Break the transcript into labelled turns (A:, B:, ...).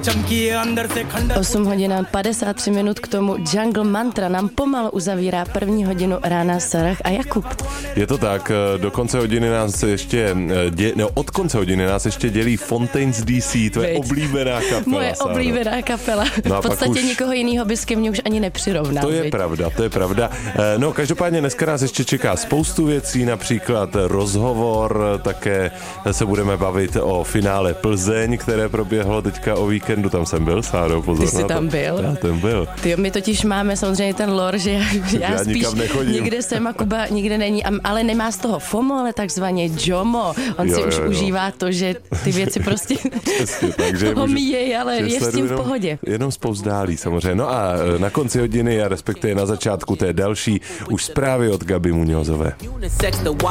A: 8 hodin a 53 minut k tomu Jungle Mantra nám pomalu uzavírá první hodinu rána Sarah a Jakub.
B: Je to tak, do konce hodiny nás ještě, od konce hodiny nás ještě dělí Fontaines DC, tvoje oblíbená kapela.
A: Moje oblíbená kapela.
B: No
A: v podstatě nikoho jiného bys ke mně už ani nepřirovnal.
B: To je pravda. No každopádně dneska nás ještě čeká spoustu věcí, například rozhovor, také se budeme bavit o finále Plzeň, které proběhlo teďka o víkendu, tam jsem byl, Sáro, pozor.
A: Ty jsi tam byl?
B: Já tam byl.
A: Ty, my totiž máme samozřejmě ten lore, že já spíš
B: nechodím.
A: někde jsem a Kuba nikde není, ale nemá z toho FOMO, ale takzvaně JOMO. On si už užívá to, že ty věci prostě homíjejí, ale je s tím v pohodě.
B: Jenom spouzdálí samozřejmě. No a na konci hodiny, a respektive na začátku té další, už zprávy od Gaby Muňozové.